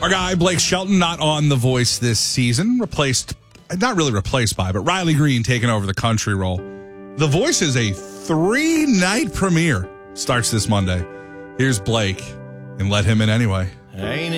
Our guy, Blake Shelton, not on The Voice this season. Not really replaced by, but Riley Green taking over the country role. The Voice is a 3-night premiere. Starts this Monday. Here's Blake, and let him in anyway. Ain't